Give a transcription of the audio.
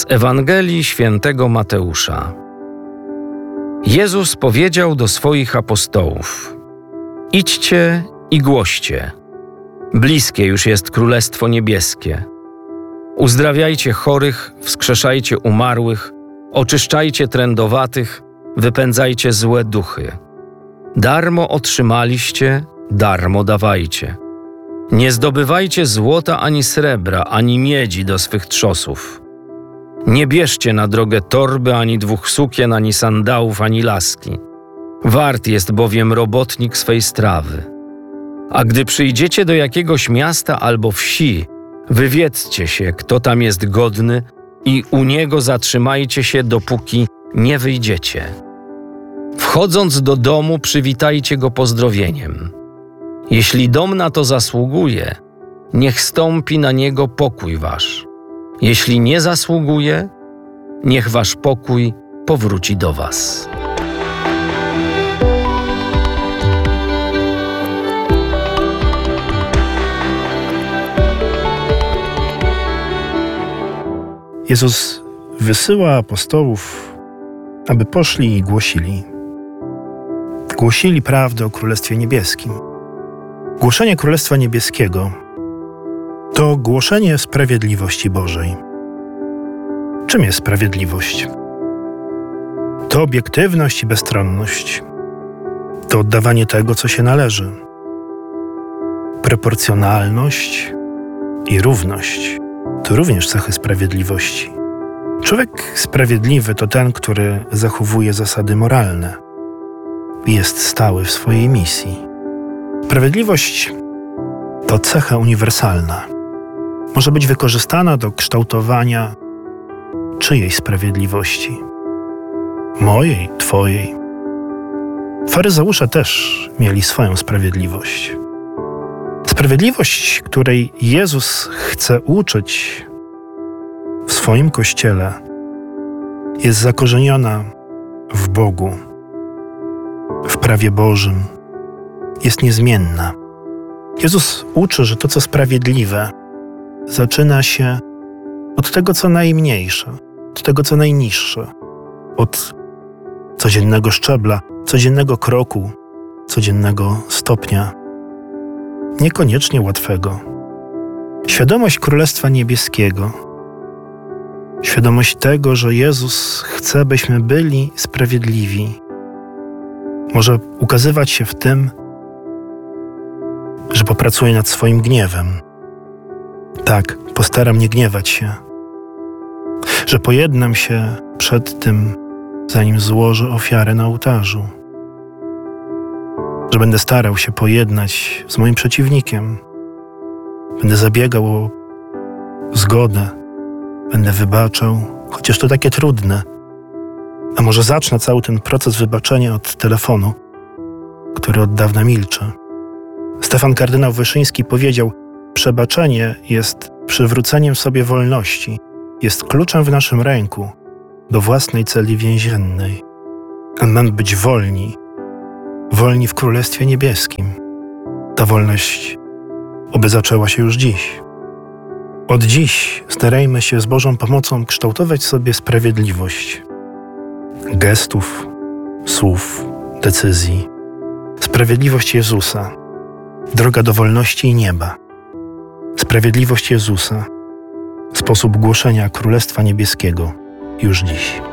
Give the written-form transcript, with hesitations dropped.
Z Ewangelii Świętego Mateusza. Jezus powiedział do swoich apostołów: idźcie i głoście. Bliskie już jest Królestwo Niebieskie. Uzdrawiajcie chorych, wskrzeszajcie umarłych, oczyszczajcie trędowatych, wypędzajcie złe duchy. Darmo otrzymaliście, darmo dawajcie. Nie zdobywajcie złota ani srebra, ani miedzi do swych trzosów. Nie bierzcie na drogę torby, ani 2 sukien, ani sandałów, ani laski. Wart jest bowiem robotnik swej strawy. A gdy przyjdziecie do jakiegoś miasta albo wsi, wywiedzcie się, kto tam jest godny, i u niego zatrzymajcie się, dopóki nie wyjdziecie. Wchodząc do domu, przywitajcie go pozdrowieniem. Jeśli dom na to zasługuje, niech stąpi na niego pokój wasz. Jeśli nie zasługuje, niech wasz pokój powróci do was. Jezus wysyła apostołów, aby poszli i głosili. Głosili prawdę o Królestwie Niebieskim. Głoszenie Królestwa Niebieskiego to głoszenie sprawiedliwości Bożej. Czym jest sprawiedliwość? To obiektywność i bezstronność. To oddawanie tego, co się należy. Proporcjonalność i równość to również cechy sprawiedliwości. Człowiek sprawiedliwy to ten, który zachowuje zasady moralne i jest stały w swojej misji. Sprawiedliwość to cecha uniwersalna. Może być wykorzystana do kształtowania czyjejś sprawiedliwości. Mojej, twojej. Faryzeusze też mieli swoją sprawiedliwość. Sprawiedliwość, której Jezus chce uczyć w swoim Kościele, jest zakorzeniona w Bogu, w prawie Bożym, jest niezmienna. Jezus uczy, że to, co sprawiedliwe, zaczyna się od tego, co najmniejsze, od tego, co najniższe, od codziennego szczebla, codziennego kroku, codziennego stopnia, niekoniecznie łatwego. Świadomość Królestwa Niebieskiego, świadomość tego, że Jezus chce, byśmy byli sprawiedliwi, może ukazywać się w tym, że popracuję nad swoim gniewem. Tak, postaram nie gniewać się. Że pojednam się przed tym, zanim złożę ofiarę na ołtarzu. Że będę starał się pojednać z moim przeciwnikiem. Będę zabiegał o zgodę. Będę wybaczał, chociaż to takie trudne. A może zacznę cały ten proces wybaczenia od telefonu, który od dawna milczy. Stefan kardynał Wyszyński powiedział: przebaczenie jest przywróceniem sobie wolności, jest kluczem w naszym ręku do własnej celi więziennej. A mamy być wolni, wolni w Królestwie Niebieskim. Ta wolność oby zaczęła się już dziś. Od dziś starajmy się z Bożą pomocą kształtować sobie sprawiedliwość gestów, słów, decyzji. Sprawiedliwość Jezusa, droga do wolności i nieba. Sprawiedliwość Jezusa, sposób głoszenia Królestwa Niebieskiego już dziś.